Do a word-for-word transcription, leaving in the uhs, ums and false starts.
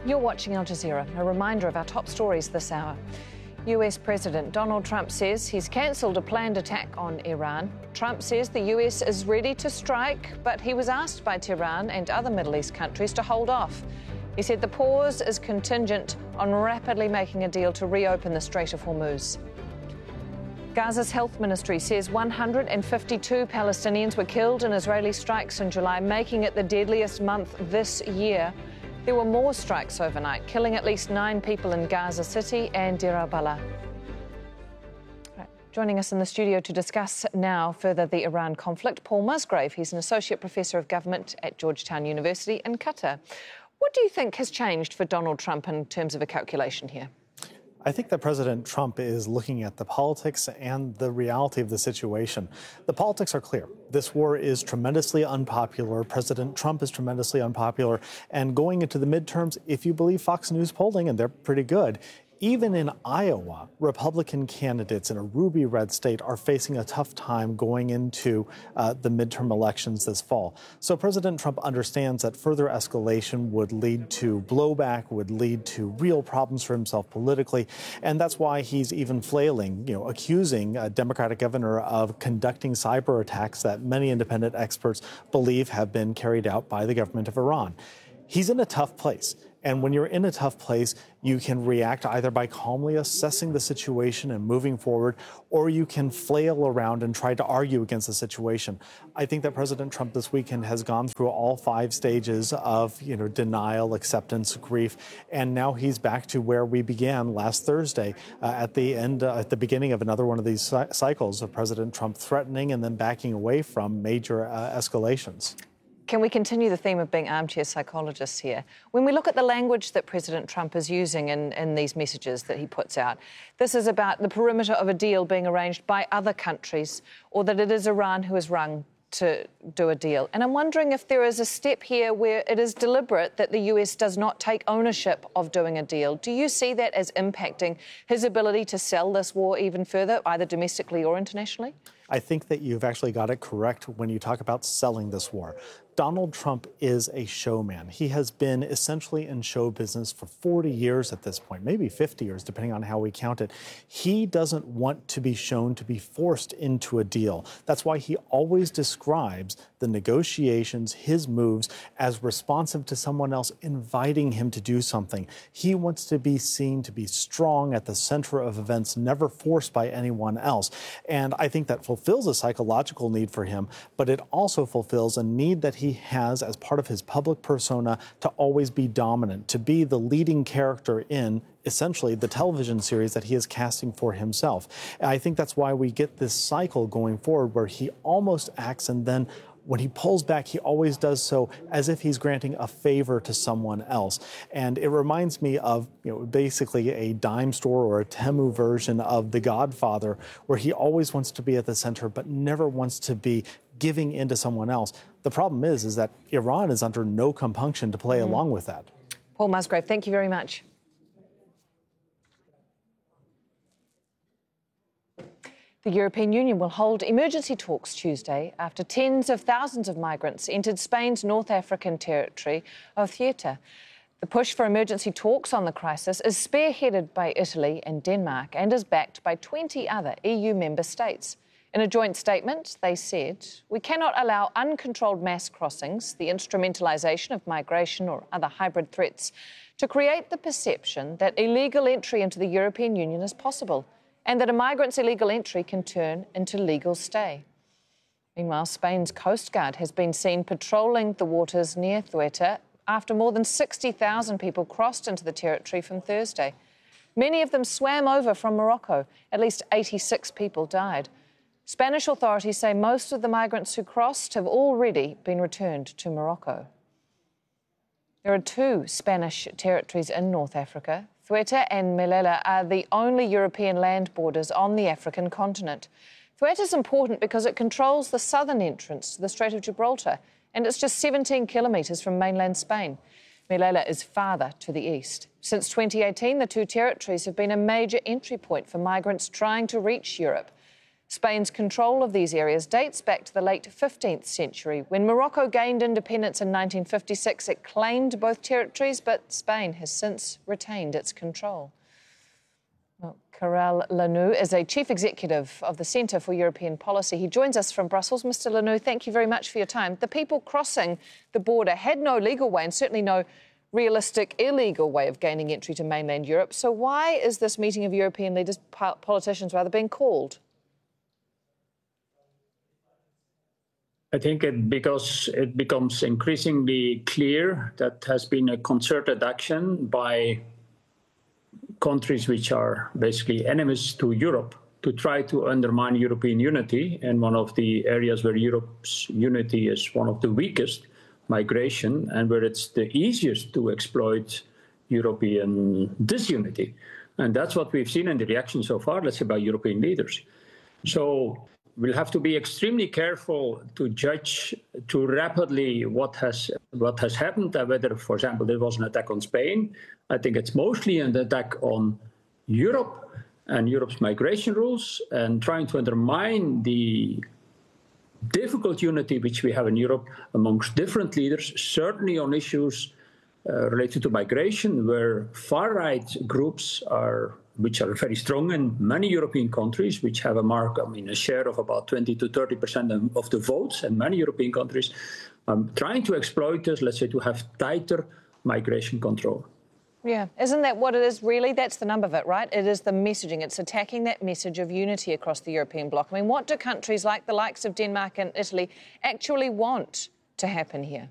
You're watching Al Jazeera. A reminder of our top stories this hour. U S President Donald Trump says he's cancelled a planned attack on Iran. Trump says the U S is ready to strike, but he was asked by Tehran and other Middle East countries to hold off. He said the pause is contingent on rapidly making a deal to reopen the Strait of Hormuz. Gaza's health ministry says one hundred fifty-two Palestinians were killed in Israeli strikes in July, making it the deadliest month this year. There were more strikes overnight, killing at least nine people in Gaza City and Deir al-Balah. Right. Joining us in the studio to discuss now further the Iran conflict, Paul Musgrave. He's an Associate Professor of Government at Georgetown University in Qatar. What do you think has changed for Donald Trump in terms of a calculation here? I think that President Trump is looking at the politics and the reality of the situation. The politics are clear. This war is tremendously unpopular. President Trump is tremendously unpopular. And going into the midterms, if you believe Fox News polling, and they're pretty good, even in Iowa, Republican candidates in a ruby red state are facing a tough time going into uh, the midterm elections this fall. So President Trump understands that further escalation would lead to blowback, would lead to real problems for himself politically. And that's why he's even flailing, you know, accusing a Democratic governor of conducting cyber attacks that many independent experts believe have been carried out by the government of Iran. He's in a tough place. And when you're in a tough place, you can react either by calmly assessing the situation and moving forward, or you can flail around and try to argue against the situation. I think that President Trump this weekend has gone through all five stages of, you know, denial, acceptance, grief, and now he's back to where we began last Thursday uh, at the end, uh, at the beginning of another one of these cycles of President Trump threatening and then backing away from major uh, escalations. Can we continue the theme of being armchair psychologists here? When we look at the language that President Trump is using in, in these messages that he puts out, this is about the perimeter of a deal being arranged by other countries, or that it is Iran who is rung to do a deal. And I'm wondering if there is a step here where it is deliberate that the U S does not take ownership of doing a deal. Do you see that as impacting his ability to sell this war even further, either domestically or internationally? I think that you've actually got it correct when you talk about selling this war. Donald Trump is a showman. He has been essentially in show business for forty years at this point, maybe fifty years, depending on how we count it. He doesn't want to be shown to be forced into a deal. That's why he always describes the negotiations, his moves, as responsive to someone else inviting him to do something. He wants to be seen to be strong at the center of events, never forced by anyone else. And I think that fulfills a psychological need for him, but it also fulfills a need that he has as part of his public persona to always be dominant, to be the leading character in essentially the television series that he is casting for himself. And I think that's why we get this cycle going forward where he almost acts, and then when he pulls back, he always does so as if he's granting a favor to someone else. And it reminds me of, you know, basically a dime store or a Temu version of The Godfather, where he always wants to be at the center, but never wants to be giving in to someone else. The problem is, is that Iran is under no compunction to play mm. along with that. Paul Musgrave, thank you very much. The European Union will hold emergency talks Tuesday after tens of thousands of migrants entered Spain's North African territory of Ceuta. The push for emergency talks on the crisis is spearheaded by Italy and Denmark and is backed by twenty other E U member states. In a joint statement, they said, "We cannot allow uncontrolled mass crossings, the instrumentalisation of migration or other hybrid threats, to create the perception that illegal entry into the European Union is possible, and that a migrant's illegal entry can turn into legal stay." Meanwhile, Spain's Coast Guard has been seen patrolling the waters near Ceuta after more than sixty thousand people crossed into the territory from Thursday. Many of them swam over from Morocco. At least eighty-six people died. Spanish authorities say most of the migrants who crossed have already been returned to Morocco. There are two Spanish territories in North Africa. Ceuta and Melilla are the only European land borders on the African continent. Ceuta is important because it controls the southern entrance to the Strait of Gibraltar, and it's just seventeen kilometres from mainland Spain. Melilla is farther to the east. Since twenty eighteen, the two territories have been a major entry point for migrants trying to reach Europe. Spain's control of these areas dates back to the late fifteenth century. When Morocco gained independence in nineteen fifty-six, it claimed both territories, but Spain has since retained its control. Well, Karel Lanoux is a chief executive of the Centre for European Policy. He joins us from Brussels. Mister Lanoux, thank you very much for your time. The people crossing the border had no legal way and certainly no realistic illegal way of gaining entry to mainland Europe. So why is this meeting of European leaders, politicians rather, being called? I think it, because it becomes increasingly clear that has been a concerted action by countries which are basically enemies to Europe to try to undermine European unity. And one of the areas where Europe's unity is one of the weakest, migration, and where it's the easiest to exploit European disunity. And that's what we've seen in the reaction so far, let's say, by European leaders. So we'll have to be extremely careful to judge too rapidly what has what has happened, and whether, for example, there was an attack on Spain. I think it's mostly an attack on Europe and Europe's migration rules, and trying to undermine the difficult unity which we have in Europe amongst different leaders, certainly on issues uh, related to migration, where far-right groups are which are very strong in many European countries, which have a mark, I mean, a share of about twenty to thirty percent of the votes in many European countries, um, trying to exploit this, let's say, to have tighter migration control. Yeah, isn't that what it is, really? That's the nub of it, right? It is the messaging. It's attacking that message of unity across the European bloc. I mean, what do countries like the likes of Denmark and Italy actually want to happen here?